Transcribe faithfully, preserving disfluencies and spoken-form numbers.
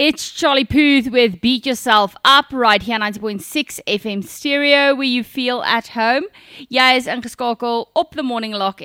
It's Charlie Puth with Beat Yourself Up right here ninety point six F M stereo where you feel at home. Jy is ingeskakel op The Morning Lock